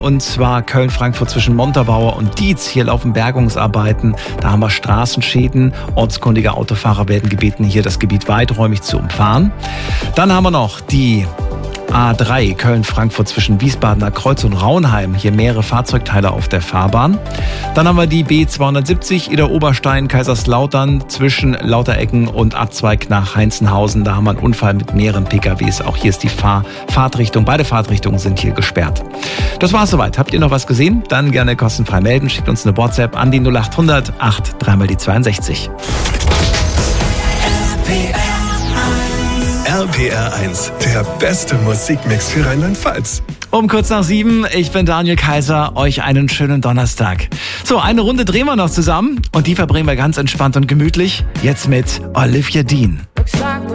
Und zwar Köln-Frankfurt zwischen Montabaur und Dietz. Hier laufen Bergungsarbeiten. Da haben wir Straßenschäden. Ortskundige Autofahrer werden gebeten, hier das Gebiet weiträumig zu umfahren. Dann haben wir noch die A3 Köln-Frankfurt zwischen Wiesbadener Kreuz und Raunheim. Hier mehrere Fahrzeugteile auf der Fahrbahn. Dann haben wir die B270 Idar-Oberstein-Kaiserslautern zwischen Lauterecken und Abzweig nach Heinzenhausen. Da haben wir einen Unfall mit mehreren PKWs. Auch hier ist die Fahrtrichtung. Beide Fahrtrichtungen sind hier gesperrt. Das war's soweit. Habt ihr noch was gesehen? Dann gerne kostenfrei melden. Schickt uns eine WhatsApp an die 0800 8 3 die 62. RPR 1, der beste Musikmix für Rheinland-Pfalz. Um kurz nach 7, ich bin Daniel Kaiser, euch einen schönen Donnerstag. So, eine Runde drehen wir noch zusammen und die verbringen wir ganz entspannt und gemütlich. Jetzt mit Olivia Dean.